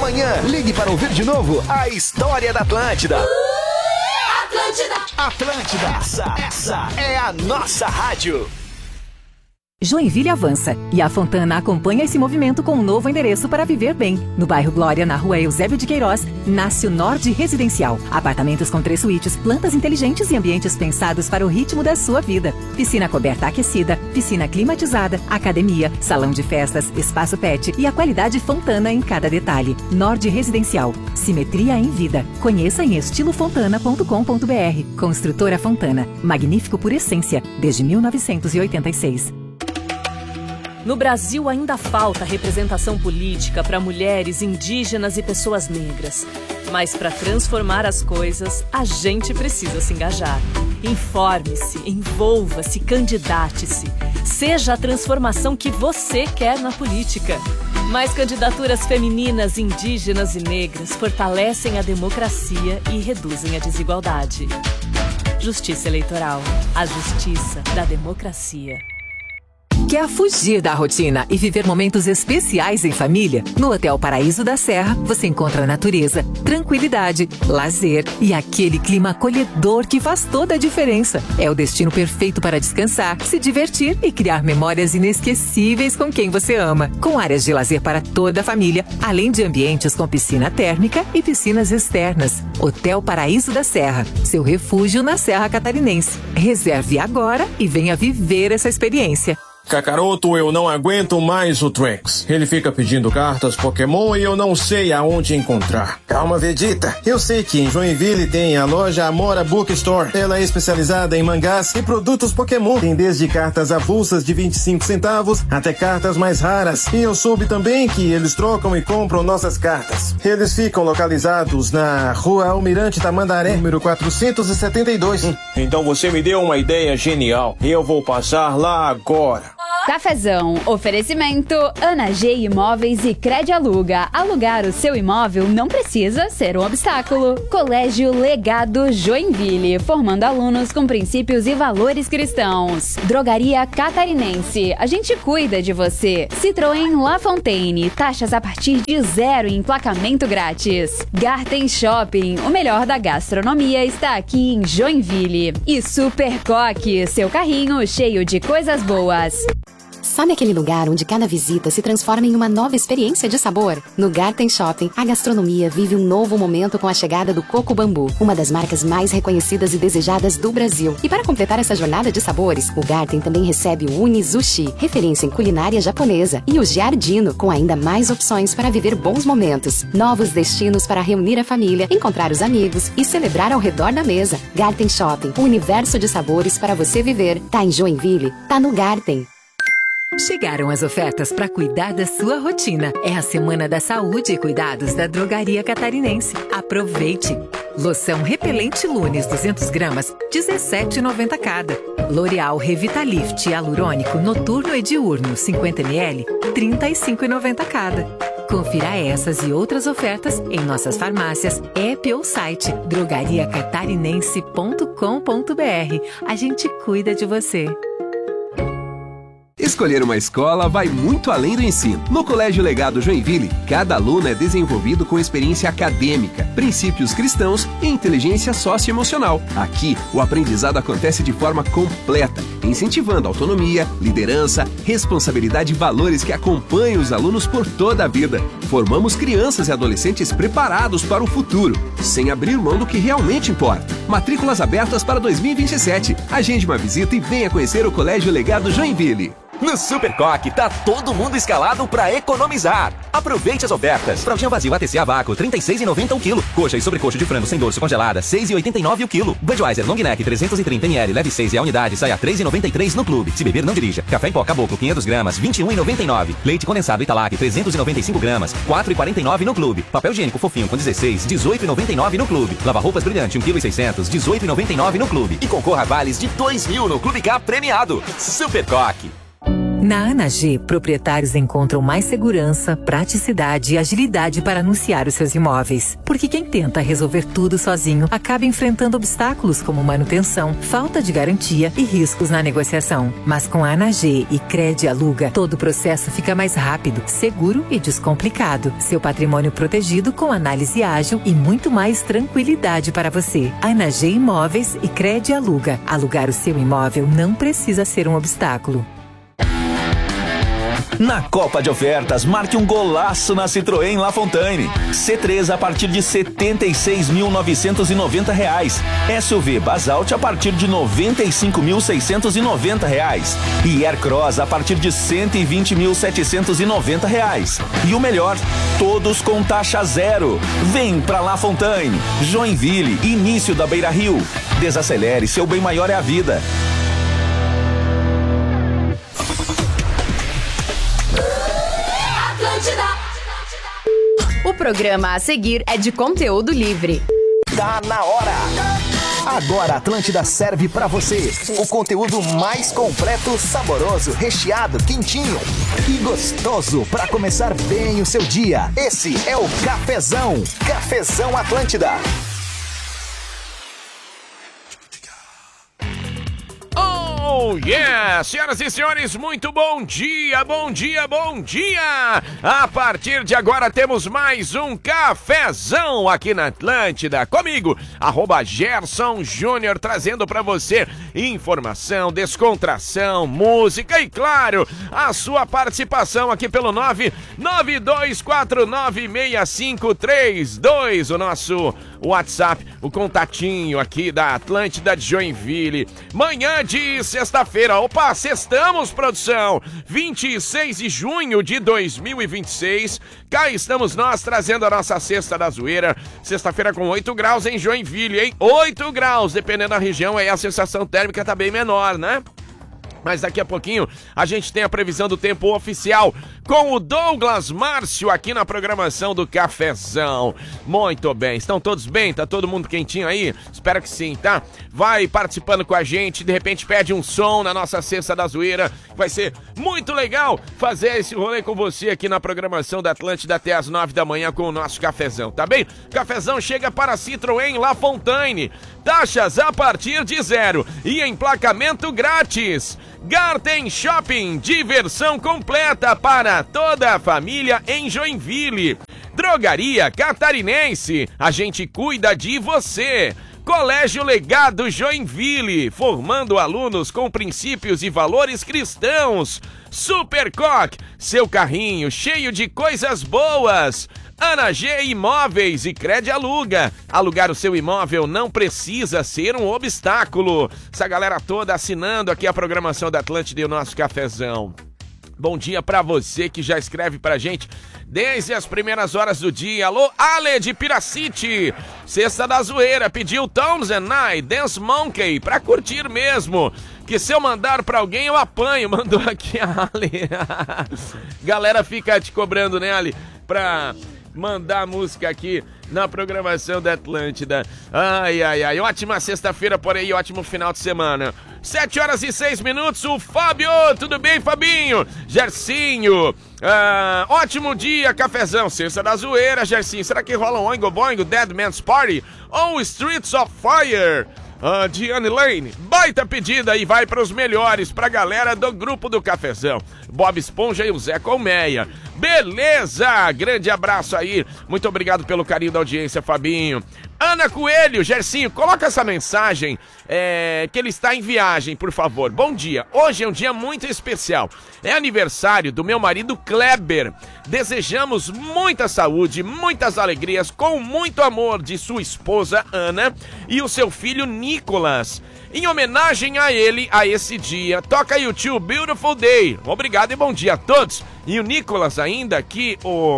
Amanhã, ligue para ouvir de novo a história da Atlântida. Atlântida, essa é a nossa rádio. Joinville avança e a Fontana acompanha esse movimento com um novo endereço para viver bem. No bairro Glória, na rua Eusébio de Queiroz, nasce o Nord Residencial. Apartamentos com 3 suítes, plantas inteligentes e ambientes pensados para o ritmo da sua vida. Piscina coberta aquecida, piscina climatizada, academia, salão de festas, espaço pet e a qualidade Fontana em cada detalhe. Nord Residencial. Simetria em vida. Conheça em estilofontana.com.br. Construtora Fontana. Magnífico por essência. Desde 1986. No Brasil ainda falta representação política para mulheres, indígenas e pessoas negras. Mas para transformar as coisas, a gente precisa se engajar. Informe-se, envolva-se, candidate-se. Seja a transformação que você quer na política. Mais candidaturas femininas, indígenas e negras fortalecem a democracia e reduzem a desigualdade. Justiça Eleitoral. A justiça da democracia. Quer fugir da rotina e viver momentos especiais em família? No Hotel Paraíso da Serra, você encontra natureza, tranquilidade, lazer e aquele clima acolhedor que faz toda a diferença. É o destino perfeito para descansar, se divertir e criar memórias inesquecíveis com quem você ama. Com áreas de lazer para toda a família, além de ambientes com piscina térmica e piscinas externas. Hotel Paraíso da Serra, seu refúgio na Serra Catarinense. Reserve agora e venha viver essa experiência. Kakaroto, eu não aguento mais o Trunks. Ele fica pedindo cartas Pokémon e eu não sei aonde encontrar. Calma, Vegeta. Eu sei que em Joinville tem a loja Amora Bookstore. Ela é especializada em mangás e produtos Pokémon. Tem desde cartas avulsas de 25 centavos até cartas mais raras. E eu soube também que eles trocam e compram nossas cartas. Eles ficam localizados na Rua Almirante Tamandaré, número 472. Então você me deu uma ideia genial. Eu vou passar lá agora. Cafezão, oferecimento Ana G Imóveis e Crede Aluga. Alugar o seu imóvel não precisa ser um obstáculo. Colégio Legado Joinville, formando alunos com princípios e valores cristãos. Drogaria Catarinense, a gente cuida de você. Citroën La Fontaine, taxas a partir de 0 e emplacamento grátis. Garten Shopping, o melhor da gastronomia está aqui em Joinville. E Super Coque, seu carrinho cheio de coisas boas. Sabe aquele lugar onde cada visita se transforma em uma nova experiência de sabor? No Garten Shopping, a gastronomia vive um novo momento com a chegada do Coco Bambu, uma das marcas mais reconhecidas e desejadas do Brasil. E para completar essa jornada de sabores, o Garten também recebe o Uni Sushi, referência em culinária japonesa, e o Giardino, com ainda mais opções para viver bons momentos. Novos destinos para reunir a família, encontrar os amigos e celebrar ao redor da mesa. Garten Shopping, um universo de sabores para você viver. Tá em Joinville? Tá no Garten. Chegaram as ofertas para cuidar da sua rotina. É a Semana da Saúde e Cuidados da Drogaria Catarinense. Aproveite! Loção repelente Lunes 200 gramas, R$17,90 cada. L'Oreal Revitalift Hialurônico Noturno e Diurno 50 ml, R$35,90 cada. Confira essas e outras ofertas em nossas farmácias, app ou site drogariacatarinense.com.br. A gente cuida de você. Escolher uma escola vai muito além do ensino. No Colégio Legado Joinville, cada aluno é desenvolvido com experiência acadêmica, princípios cristãos e inteligência socioemocional. Aqui, o aprendizado acontece de forma completa, incentivando autonomia, liderança, responsabilidade e valores que acompanham os alunos por toda a vida. Formamos crianças e adolescentes preparados para o futuro, sem abrir mão do que realmente importa. Matrículas abertas para 2027. Agende uma visita e venha conhecer o Colégio Legado Joinville. No Super Coque, tá todo mundo escalado pra economizar. Aproveite as ofertas. Fraldinha vazio ATC a vácuo, R$ 36,90 o quilo. Coxa e sobrecoxa de frango sem dorso congelada, R$ 6,89 o quilo. Budweiser Long Neck 330 ml, leve 6 e a unidade sai a R$ 3,93 no clube. Se beber, não dirija. Café em pó Caboclo 500 gramas, R$ 21,99. Leite condensado Italac 395 gramas, R$ 4,49 no clube. Papel higiênico fofinho com 16, R$ 18,99 no clube. Lava-roupas brilhante 1,6 kg, R$ 18,99 no clube. E concorra a vales de R$ 2.000 no Clube K premiado. Super Coque. Na Ana G, proprietários encontram mais segurança, praticidade e agilidade para anunciar os seus imóveis. Porque quem tenta resolver tudo sozinho acaba enfrentando obstáculos como manutenção, falta de garantia e riscos na negociação. Mas com a Ana G e Cred Aluga, todo o processo fica mais rápido, seguro e descomplicado. Seu patrimônio protegido com análise ágil e muito mais tranquilidade para você. Ana G Imóveis e Cred Aluga. Alugar o seu imóvel não precisa ser um obstáculo. Na Copa de Ofertas, marque um golaço na Citroën La Fontaine. C3 a partir de R$ 76.990. SUV Basalt a partir de R$ 95.690. E Aircross a partir de R$ 120.790. E o melhor, todos com taxa zero. Vem pra La Fontaine. Joinville, início da Beira Rio. Desacelere, seu bem maior é a vida. O programa a seguir é de conteúdo livre. Tá na hora! Agora a Atlântida serve pra você o conteúdo mais completo, saboroso, recheado, quentinho e gostoso pra começar bem o seu dia. Esse é o Cafezão. Cafezão Atlântida. Oh yeah! Senhoras e senhores, muito bom dia, bom dia, bom dia! A partir de agora temos mais um Cafezão aqui na Atlântida. Comigo, @Gerson Júnior, trazendo pra você informação, descontração, música e, claro, a sua participação aqui pelo 992496532, o nosso WhatsApp, o contatinho aqui da Atlântida de Joinville. Manhã de sexta-feira, opa, sextamos, produção, 26 de junho de 2026, cá estamos nós trazendo a nossa Sexta da Zoeira, sexta-feira com 8 graus em Joinville, hein? 8 graus, dependendo da região, aí a sensação térmica tá bem menor, né? Mas daqui a pouquinho a gente tem a previsão do tempo oficial com o Douglas Márcio aqui na programação do Cafezão. Muito bem, estão todos bem? Tá todo mundo quentinho aí? Espero que sim, tá? Vai participando com a gente, de repente pede um som na nossa Sexta da Zoeira. Vai ser muito legal fazer esse rolê com você aqui na programação da Atlântida até as 9 da manhã com o nosso Cafezão, tá bem? Cafezão chega para Citroën La Fontaine. Taxas a partir de 0 e emplacamento grátis. Garten Shopping, diversão completa para toda a família em Joinville. Drogaria Catarinense, a gente cuida de você. Colégio Legado Joinville, formando alunos com princípios e valores cristãos. Supercoque, seu carrinho cheio de coisas boas. Ana G Imóveis e Cred Aluga. Alugar o seu imóvel não precisa ser um obstáculo. Essa galera toda assinando aqui a programação da Atlântida e o nosso Cafezão. Bom dia pra você que já escreve pra gente desde as primeiras horas do dia. Alô, Ale de Piracity. Sexta da Zoeira, pediu Tones and I, Dance Monkey, pra curtir mesmo. Que se eu mandar pra alguém eu apanho. Mandou aqui a Ale. Galera fica te cobrando, né, Ale? Pra mandar música aqui na programação da Atlântida. Ai, ai, ai. Ótima sexta-feira por aí, ótimo final de semana. 7h06, o Fábio. Tudo bem, Fabinho? Gercinho. Ótimo dia, Cafezão. Sexta da Zoeira, Gercinho. Será que rola um Oingo Boingo, Dead Man's Party ou Streets of Fire? Diane Lane, baita pedida e vai para os melhores, pra galera do grupo do Cafezão. Bob Esponja e o Zé Colmeia. Beleza, grande abraço aí. Muito obrigado pelo carinho da audiência, Fabinho. Ana Coelho, Gercinho, coloca essa mensagem que ele está em viagem, por favor. Bom dia, hoje é um dia muito especial. É aniversário do meu marido Kleber. Desejamos muita saúde, muitas alegrias, com muito amor de sua esposa Ana e o seu filho Nicolas. Em homenagem a ele, a esse dia, toca YouTube Beautiful Day. Obrigado e bom dia a todos. E o Nicolas ainda que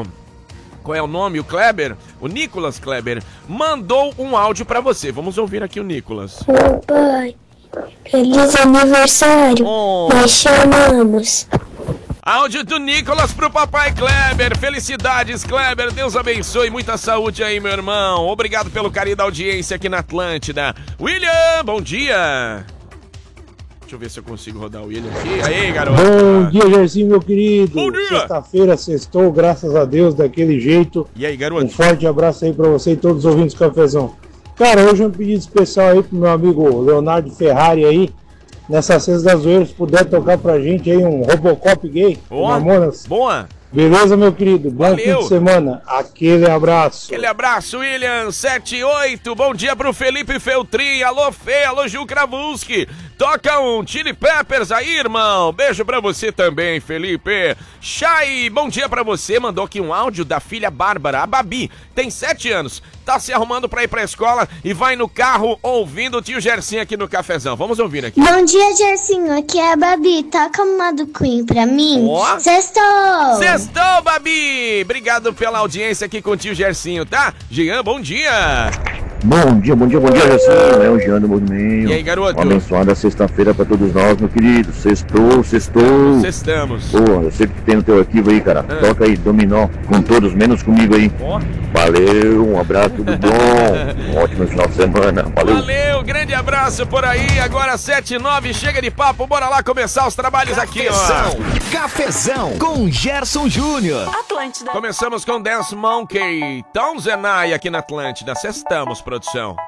qual é o nome? O Kleber? O Nicolas Kleber mandou um áudio pra você. Vamos ouvir aqui o Nicolas. Ô pai, feliz aniversário. Nós chamamos. Áudio do Nicolas pro papai Kleber. Felicidades, Kleber. Deus abençoe. Muita saúde aí, meu irmão. Obrigado pelo carinho da audiência aqui na Atlântida. William, bom dia. Deixa eu ver se eu consigo rodar o William aqui. Aí, garoto. Bom dia, Gersinho, meu querido. Bom dia. Sexta-feira, sextou, graças a Deus, daquele jeito. E aí, garoto? Um forte abraço aí pra você e todos os ouvintes do Cafezão. Cara, hoje um pedido especial aí pro meu amigo Leonardo Ferrari aí. Nessa sexta das zoeiras, se puder tocar pra gente aí um Robocop gay. Mamonas. Boa. Beleza, meu querido? Bom fim de semana. Aquele abraço. Aquele abraço, William 78. Bom dia pro Felipe Feltrin. Alô, Fê. Alô, Gil Kravunski. Toca um Chili Peppers aí, irmão. Beijo pra você também, Felipe. Chay, bom dia pra você. Mandou aqui um áudio da filha Bárbara, a Babi. Tem 7 anos. Tá se arrumando pra ir pra escola e vai no carro ouvindo o tio Gersinho aqui no Cafezão. Vamos ouvir aqui. Bom dia, Gersinho. Aqui é a Babi. Toca uma do Queen pra mim. Ó. Sextou! Sextou, Babi! Obrigado pela audiência aqui com o tio Gersinho, tá? Jean, bom dia! Bom dia, Gersinho. É o Jean do Movimento. E aí, garoto? Uma abençoada sexta-feira pra todos nós, meu querido. Sextou. Sextamos. Pô, eu sei que tem no teu arquivo aí, cara. Toca aí, dominó, com todos, menos comigo aí. Valeu, um abraço, tudo bom. Um ótimo final de semana. Valeu, grande abraço por aí. Agora 7h09, chega de papo. Bora lá começar os trabalhos aqui, ó. Cafezão com Gerson Júnior. Atlântida. Começamos com Dance Monkey, Tom Zenai aqui na Atlântida. Sextamos, produção.